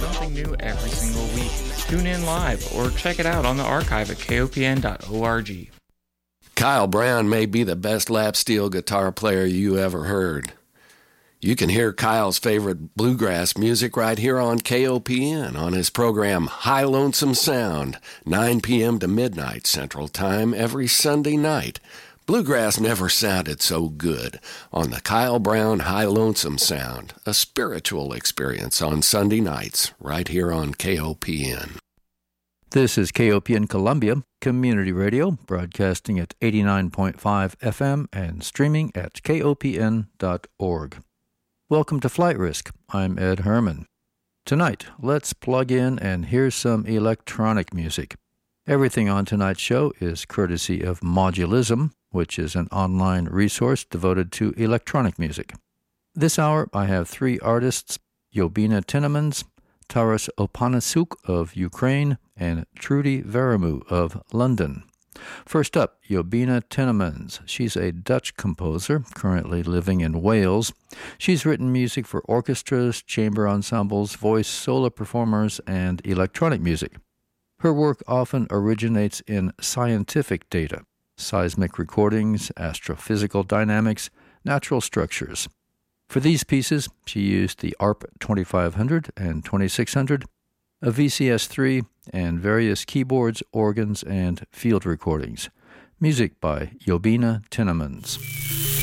something new every single week. Tune in live or check it out on the archive at kopn.org. Kyle Brown may be the best lap steel guitar player you ever heard. You can hear Kyle's favorite bluegrass music right here on KOPN on his program High Lonesome Sound, 9 p.m. to midnight Central Time every Sunday night. Bluegrass never sounded so good on the Kyle Brown High Lonesome Sound, a spiritual experience on Sunday nights right here on KOPN. This is KOPN Columbia Community Radio, broadcasting at 89.5 FM and streaming at kopn.org. Welcome to Flight Risk. I'm Ed Herman. Tonight, let's plug in and hear some electronic music. Everything on tonight's show is courtesy of Modulism, which is an online resource devoted to electronic music. This hour, I have three artists, Yobina Tinnemans, Taras Opanasuk of Ukraine, and Trudy Veremu of London. First up, Yobina Tinnemans. She's a Dutch composer, currently living in Wales. She's written music for orchestras, chamber ensembles, voice solo performers, and electronic music. Her work often originates in scientific data, seismic recordings, astrophysical dynamics, natural structures. For these pieces, she used the ARP 2500 and 2600, a VCS-3, and various keyboards, organs, and field recordings. Music by Yobina Tinnemans.